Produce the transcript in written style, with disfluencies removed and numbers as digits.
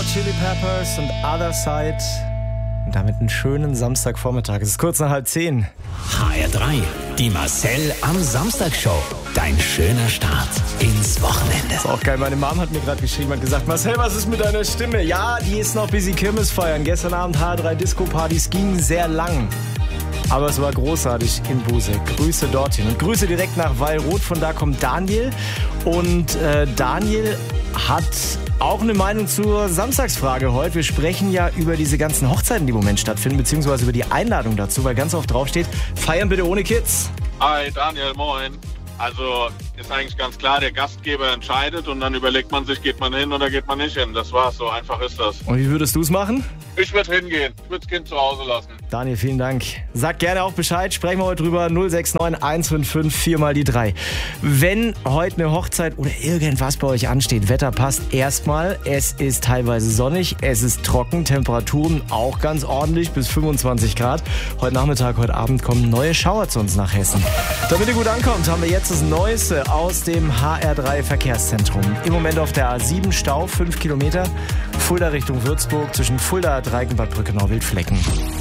Chili Peppers und Other Side. Und damit einen schönen Samstagvormittag. Es ist kurz nach 9:30. HR3, die Marcel am Samstag-Show. Dein schöner Start ins Wochenende. Ist auch geil. Meine Mom hat mir gerade geschrieben und gesagt, Marcel, was ist mit deiner Stimme? Ja, die ist noch busy Kirmes feiern. Gestern Abend HR3 Disco-Partys gingen sehr lang. Aber es war großartig in Buse. Grüße dorthin. Und Grüße direkt nach Wallroth. Von da kommt Daniel. Und Daniel hat auch eine Meinung zur Samstagsfrage heute. Wir sprechen ja über diese ganzen Hochzeiten, die im Moment stattfinden, beziehungsweise über die Einladung dazu, weil ganz oft draufsteht, feiern bitte ohne Kids. Hi Daniel, moin. Also ist eigentlich ganz klar, der Gastgeber entscheidet und dann überlegt man sich, geht man hin oder geht man nicht hin. Das war's, so einfach ist das. Und wie würdest du es machen? Ich würde hingehen, ich würde das Kind zu Hause lassen. Daniel, vielen Dank. Sag gerne auch Bescheid, sprechen wir heute drüber. 069 155 4 mal die 3. Wenn heute eine Hochzeit oder irgendwas bei euch ansteht, Wetter passt erstmal. Es ist teilweise sonnig, es ist trocken, Temperaturen auch ganz ordentlich, bis 25 Grad. Heute Nachmittag, heute Abend kommen neue Schauer zu uns nach Hessen. Damit ihr gut ankommt, haben wir jetzt das Neueste aus dem HR3 Verkehrszentrum. Im Moment auf der A7 Stau, 5 Kilometer. Fulda Richtung Würzburg, zwischen Fulda, Dreieck und Bad Brückenau, Wildflecken.